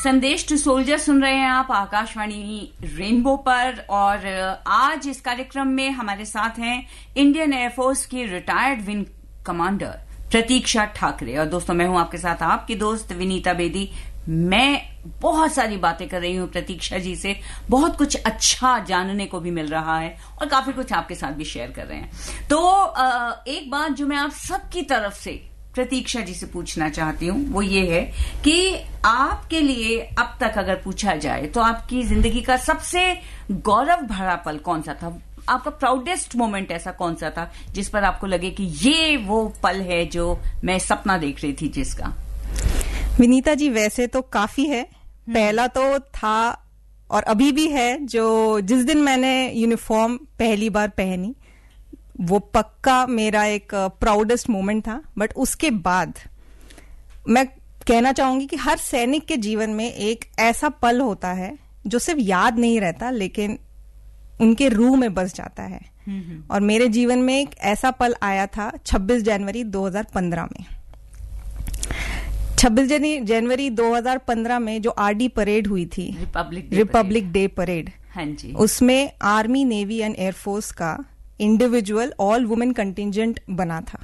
संदेश to soldier सुन रहे हैं आप आकाशवाणी रेनबो पर। और आज इस कार्यक्रम में हमारे साथ हैं इंडियन एयरफोर्स की रिटायर्ड विंग कमांडर प्रतीक्षा ठाकरे। और दोस्तों, मैं हूं आपके साथ आपकी दोस्त विनीता बेदी। मैं बहुत सारी बातें कर रही हूं प्रतीक्षा जी से, बहुत कुछ अच्छा जानने को भी मिल रहा है और काफी कुछ आपके साथ भी शेयर कर रहे हैं। तो एक बात जो मैं आप सबकी तरफ से प्रतीक्षा जी से पूछना चाहती हूँ वो ये है कि आपके लिए अब तक अगर पूछा जाए तो आपकी जिंदगी का सबसे गौरव भरा पल कौन सा था? आपका प्राउडेस्ट मोमेंट ऐसा कौन सा था जिस पर आपको लगे कि ये वो पल है जो मैं सपना देख रही थी जिसका? विनीता जी, वैसे तो काफी है। पहला तो था और अभी भी है, जो जिस दिन मैंने यूनिफॉर्म पहली बार पहनी, वो पक्का मेरा एक प्राउडेस्ट मोमेंट था। बट उसके बाद मैं कहना चाहूंगी कि हर सैनिक के जीवन में एक ऐसा पल होता है जो सिर्फ याद नहीं रहता लेकिन उनके रूह में बस जाता है। और मेरे जीवन में एक ऐसा पल आया था 26 जनवरी 2015 में। 26 जनवरी 2015 में जो आरडी परेड हुई थी, रिपब्लिक डे परेड, हाँ जी, उसमें आर्मी, नेवी एंड एयरफोर्स का इंडिविजुअल ऑल वुमेन कंटिंजेंट बना था।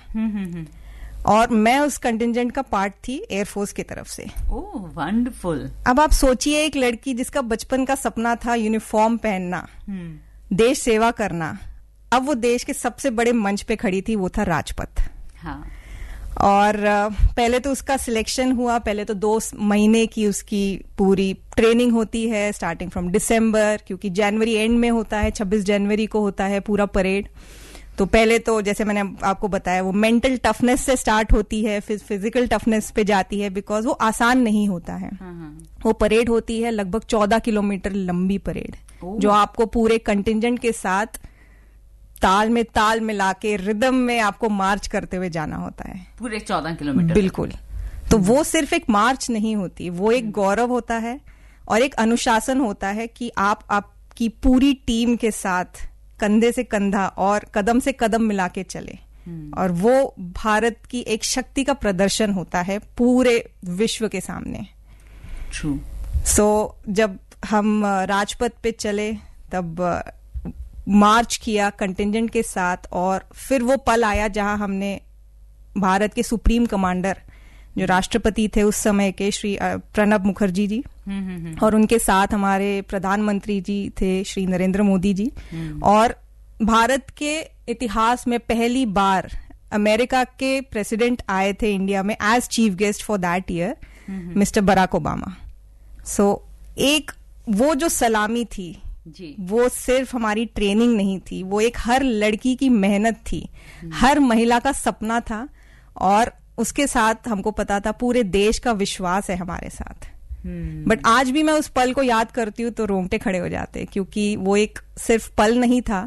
और मैं उस कंटिंजेंट का पार्ट थी एयरफोर्स की तरफ से। ओह, वंडरफुल। अब आप सोचिए, एक लड़की जिसका बचपन का सपना था यूनिफॉर्म पहनना, देश सेवा करना, अब वो देश के सबसे बड़े मंच पे खड़ी थी, वो था राजपथ। हाँ। और पहले तो उसका सिलेक्शन हुआ। पहले तो 2 महीने की उसकी पूरी ट्रेनिंग होती है, स्टार्टिंग फ्रॉम दिसंबर, क्योंकि जनवरी एंड में होता है, 26 जनवरी को होता है पूरा परेड। तो पहले तो जैसे मैंने आपको बताया, वो मेंटल टफनेस से स्टार्ट होती है, फिर फिजिकल टफनेस पे जाती है, बिकॉज वो आसान नहीं होता है। वो परेड होती है लगभग 14 किलोमीटर लंबी परेड, जो आपको पूरे कंटिंजेंट के साथ ताल में ताल मिला के रिदम में आपको मार्च करते हुए जाना होता है, पूरे 14 किलोमीटर। बिल्कुल। तो वो सिर्फ एक मार्च नहीं होती, वो एक गौरव होता है और एक अनुशासन होता है कि आप आपकी पूरी टीम के साथ कंधे से कंधा और कदम से कदम मिला के चले। और वो भारत की एक शक्ति का प्रदर्शन होता है पूरे विश्व के सामने। ट्रू। सो जब हम राजपथ पे चले, तब मार्च किया कंटिंजेंट के साथ, और फिर वो पल आया जहां हमने भारत के सुप्रीम कमांडर, जो राष्ट्रपति थे उस समय के, श्री प्रणब मुखर्जी जी, और उनके साथ हमारे प्रधानमंत्री जी थे, श्री नरेंद्र मोदी जी। और भारत के इतिहास में पहली बार अमेरिका के प्रेसिडेंट आए थे इंडिया में as chief guest for that year, mister Barack Obama. सो एक वो जो सलामी थी जी, वो सिर्फ हमारी ट्रेनिंग नहीं थी, वो एक हर लड़की की मेहनत थी, हर महिला का सपना था। और उसके साथ हमको पता था पूरे देश का विश्वास है हमारे साथ। बट आज भी मैं उस पल को याद करती हूँ तो रोंगटे खड़े हो जाते, क्योंकि वो एक सिर्फ पल नहीं था,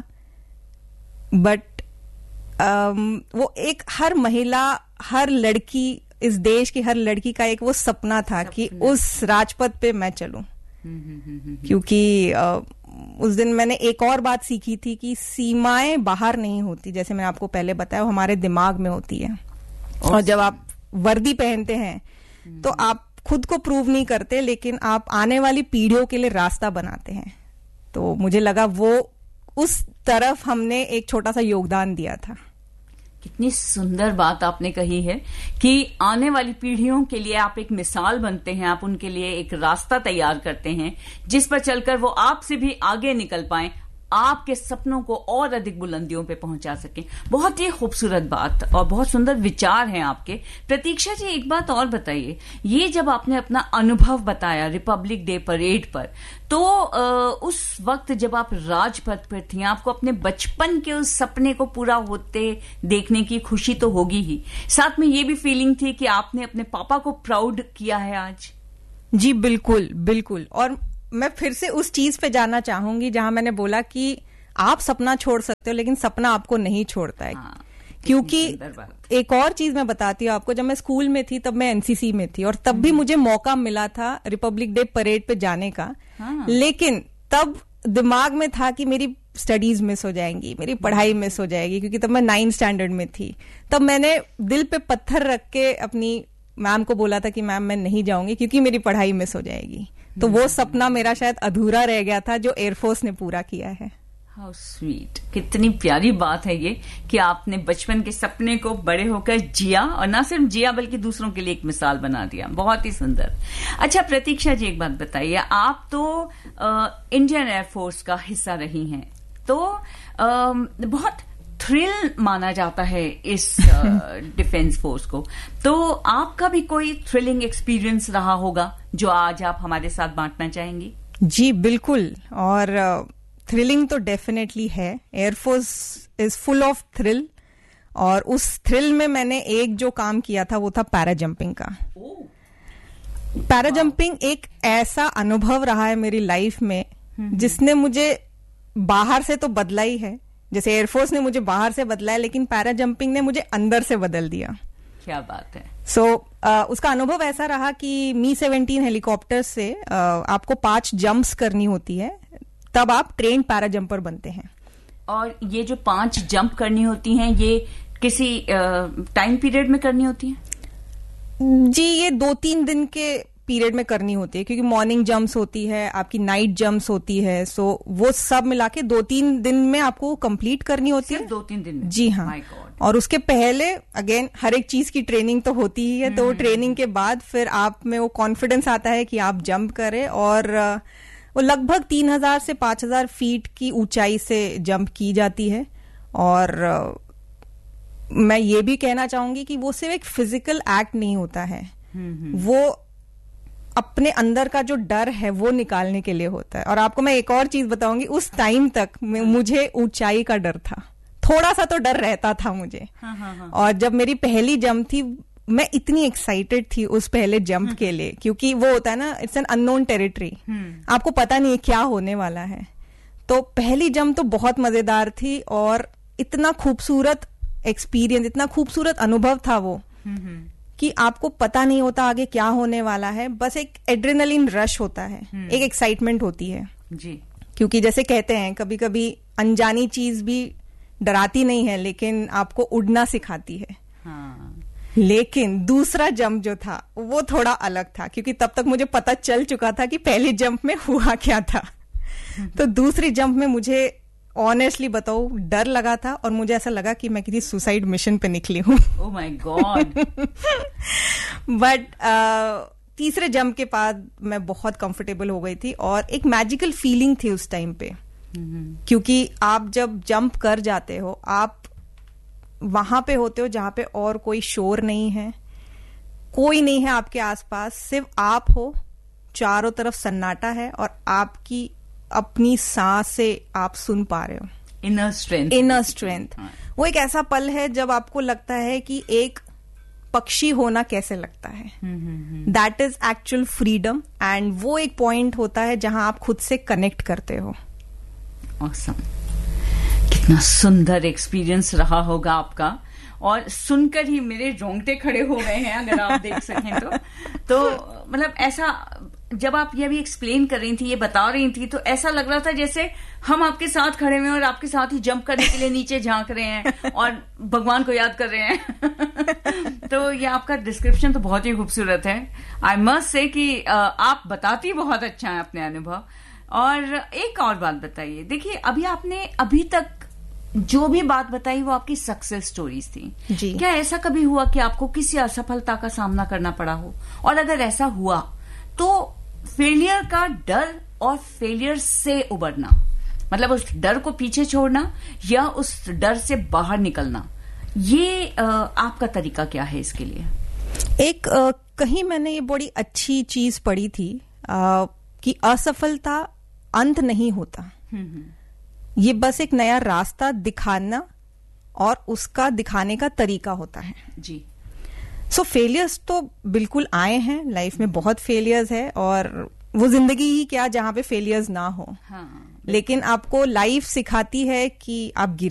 बट वो एक हर महिला, हर लड़की, इस देश की हर लड़की का एक वो सपना था कि उस राजपथ पे मैं चलूं। क्योंकि उस दिन मैंने एक और बात सीखी थी कि सीमाएं बाहर नहीं होती, जैसे मैंने आपको पहले बताया, वो हमारे दिमाग में होती है। और जब आप वर्दी पहनते हैं तो आप खुद को प्रूव नहीं करते, लेकिन आप आने वाली पीढ़ियों के लिए रास्ता बनाते हैं। तो मुझे लगा वो उस तरफ हमने एक छोटा सा योगदान दिया था। कितनी सुंदर बात आपने कही है कि आने वाली पीढ़ियों के लिए आप एक मिसाल बनते हैं, आप उनके लिए एक रास्ता तैयार करते हैं जिस पर चलकर वो आपसे भी आगे निकल पाएं, आपके सपनों को और अधिक बुलंदियों पे पहुंचा सकें। बहुत ही खूबसूरत बात और बहुत सुंदर विचार हैं आपके। प्रतीक्षा जी, एक बात और बताइए, ये जब आपने अपना अनुभव बताया रिपब्लिक डे परेड पर, तो उस वक्त जब आप राजपथ पर थी, आपको अपने बचपन के उस सपने को पूरा होते देखने की खुशी तो होगी ही, साथ में ये भी फीलिंग थी कि आपने अपने पापा को प्राउड किया है आज? जी बिल्कुल बिल्कुल। और मैं फिर से उस चीज पे जाना चाहूंगी जहां मैंने बोला कि आप सपना छोड़ सकते हो लेकिन सपना आपको नहीं छोड़ता है। क्योंकि एक और चीज मैं बताती हूँ आपको, जब मैं स्कूल में थी तब मैं एनसीसी में थी और तब भी मुझे मौका मिला था रिपब्लिक डे परेड पे जाने का। लेकिन तब दिमाग में था कि मेरी स्टडीज मिस हो जाएंगी, मेरी पढ़ाई मिस हो जाएगी, क्योंकि तब मैं 9th स्टैंडर्ड में थी। तब मैंने दिल पे पत्थर रख के अपनी मैम को बोला था कि मैम मैं नहीं जाऊंगी क्योंकि मेरी पढ़ाई मिस हो जाएगी। तो वो सपना मेरा शायद अधूरा रह गया था जो एयरफोर्स ने पूरा किया है। हाउ स्वीट, कितनी प्यारी बात है ये कि आपने बचपन के सपने को बड़े होकर जिया, और ना सिर्फ जिया बल्कि दूसरों के लिए एक मिसाल बना दिया। बहुत ही सुंदर। अच्छा प्रतीक्षा जी, एक बात बताइए, आप तो इंडियन एयरफोर्स का हिस्सा रही हैं, तो बहुत थ्रिल माना जाता है इस डिफेंस फोर्स को, तो आपका भी कोई थ्रिलिंग एक्सपीरियंस रहा होगा जो आज आप हमारे साथ बांटना चाहेंगी? जी बिल्कुल, और थ्रिलिंग तो डेफिनेटली है। Air force is full of thrill, और उस थ्रिल में मैंने एक जो काम किया था वो था पैरा जंपिंग का। पैरा जंपिंग एक ऐसा अनुभव रहा है मेरी लाइफ में जिसने मुझे बाहर से तो बदला ही है, जैसे एयरफोर्स ने मुझे बाहर से बदला है, लेकिन पैरा जंपिंग ने मुझे अंदर से बदल दिया। क्या बात है। उसका अनुभव ऐसा रहा कि मी-17 हेलीकॉप्टर से आपको 5 जंप्स करनी होती है, तब आप ट्रेन पैरा जंपर बनते हैं। और ये जो 5 जंप करनी होती हैं, ये किसी टाइम पीरियड में करनी होती हैं? जी, ये 2-3 दिन के पीरियड में करनी होती है, क्योंकि मॉर्निंग जंप्स होती है, आपकी नाइट जंप्स होती है, सो वो सब मिला के 2-3 दिन में आपको कंप्लीट करनी होती है। 2-3 दिन में? जी हाँ। और उसके पहले अगेन हर एक चीज की ट्रेनिंग तो होती ही है, तो ट्रेनिंग के बाद फिर आप में वो कॉन्फिडेंस आता है कि आप जंप करें, और वो लगभग 3000 से 5000 फीट की ऊंचाई से जंप की जाती है। और मैं ये भी कहना चाहूंगी कि वो सिर्फ एक फिजिकल एक्ट नहीं होता है, वो अपने अंदर का जो डर है वो निकालने के लिए होता है। और आपको मैं एक और चीज बताऊंगी, उस टाइम तक मुझे ऊंचाई का डर था, थोड़ा सा तो डर रहता था मुझे। और जब मेरी पहली जंप थी, मैं इतनी एक्साइटेड थी उस पहले जंप के लिए, क्योंकि वो होता है ना, इट्स एन अननोन टेरिटरी, आपको पता नहीं है क्या होने वाला है। तो पहली जंप तो बहुत मजेदार थी, और इतना खूबसूरत एक्सपीरियंस, इतना खूबसूरत अनुभव था वो, कि आपको पता नहीं होता आगे क्या होने वाला है, बस एक एड्रेनलिन रश होता है, एक एक्साइटमेंट होती है जी। क्योंकि जैसे कहते हैं कभी कभी अनजानी चीज भी डराती नहीं है, लेकिन आपको उड़ना सिखाती है। हाँ। लेकिन दूसरा जंप जो था वो थोड़ा अलग था, क्योंकि तब तक मुझे पता चल चुका था कि पहली जंप में हुआ क्या था। तो दूसरी जंप में मुझे ऑनेस्टली बताओ डर लगा था, और मुझे ऐसा लगा कि मैं किसी सुसाइड मिशन पे निकली हूँ। Oh my God. बट तीसरे जंप के बाद मैं बहुत कंफर्टेबल हो गई थी, और एक मैजिकल फीलिंग थी उस टाइम पे, क्योंकि आप जब जंप कर जाते हो, आप वहां पे होते हो जहां पे और कोई शोर नहीं है, कोई नहीं है आपके आसपास, सिर्फ आप हो, चारों तरफ सन्नाटा है, और आपकी अपनी सांस से आप सुन पा रहे हो। Inner strength. Inner strength. वो एक ऐसा पल है जब आपको लगता है कि एक पक्षी होना कैसे लगता है, that is actual freedom, and वो एक पॉइंट होता है जहां आप खुद से कनेक्ट करते हो। ऑसम। कितना सुंदर एक्सपीरियंस रहा होगा आपका, और सुनकर ही मेरे रोंगटे खड़े हो गए हैं, अगर आप देख सकें तो मतलब ऐसा, जब आप ये भी एक्सप्लेन कर रही थी, ये बता रही थी, तो ऐसा लग रहा था जैसे हम आपके साथ खड़े हुए हैं और आपके साथ ही जंप करने के लिए नीचे झांक रहे हैं और भगवान को याद कर रहे हैं। तो ये आपका डिस्क्रिप्शन तो बहुत ही खूबसूरत है। आई मस्ट से कि आप बताती बहुत अच्छा है अपने अनुभव। और एक और बात बताइए, देखिए अभी आपने अभी तक जो भी बात बताई वो आपकी सक्सेस स्टोरीज थी जी। क्या ऐसा कभी हुआ कि आपको किसी असफलता का सामना करना पड़ा हो, और अगर ऐसा हुआ तो फेलियर का डर और फेलियर से उबरना, मतलब उस डर को पीछे छोड़ना या उस डर से बाहर निकलना, ये आपका तरीका क्या है इसके लिए? एक कहीं मैंने ये बड़ी अच्छी चीज पढ़ी थी कि असफलता अंत नहीं होता, ये बस एक नया रास्ता दिखाना और उसका दिखाने का तरीका होता है जी। सो फेलियर्स तो बिल्कुल आए हैं लाइफ में, बहुत फेलियर्स है, और वो जिंदगी ही क्या जहां पे फेलियर्स ना हो। हाँ। लेकिन आपको लाइफ सिखाती है कि आप